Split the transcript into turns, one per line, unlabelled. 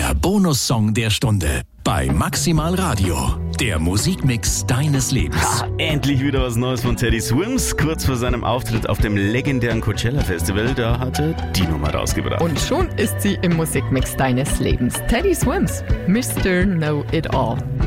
Der Bonussong der Stunde bei Maximal Radio. Der Musikmix deines Lebens.
Endlich wieder was Neues von Teddy Swims. Kurz vor seinem Auftritt auf dem legendären Coachella Festival, da hat er die Nummer rausgebracht.
Und schon ist sie im Musikmix deines Lebens. Teddy Swims, Mr. Know It All.